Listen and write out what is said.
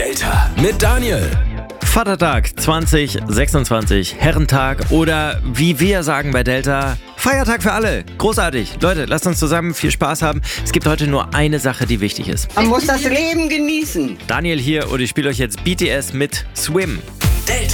Delta mit Daniel. Vatertag 2026, Herrentag oder wie wir sagen bei Delta, Feiertag für alle. Großartig. Leute, lasst uns zusammen viel Spaß haben. Es gibt heute nur eine Sache, die wichtig ist. Man muss das Leben genießen. Daniel hier und ich spiele euch jetzt BTS mit Swim.